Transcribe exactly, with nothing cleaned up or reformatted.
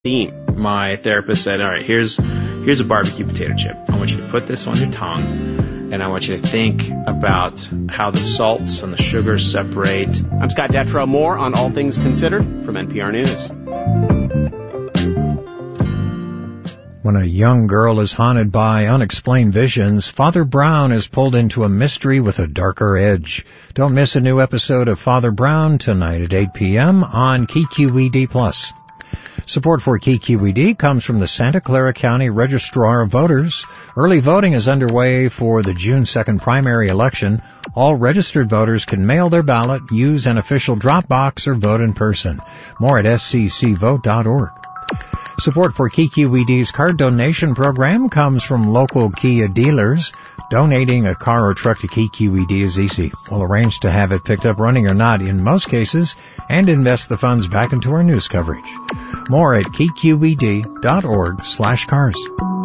theme. My therapist said, all right, here's here's a barbecue potato chip. I want you to put this on your tongue, and I want you to think about how the salts and the sugars separate. I'm Scott Detrow. More on All Things Considered from N P R News. When a young girl is haunted by unexplained visions, Father Brown is pulled into a mystery with a darker edge. Don't miss a new episode of Father Brown tonight at eight p.m. on K Q E D plus. Support for K Q E D comes from the Santa Clara County Registrar of Voters. Early voting is underway for the June second primary election. All registered voters can mail their ballot, use an official drop box, or vote in person. More at s c c vote dot org. Support for K Q E D's card donation program comes from local Kia dealers. Donating a car or truck to K Q E D is easy. We'll arrange to have it picked up running or not in most cases and invest the funds back into our news coverage. More at k q e d dot org slash cars.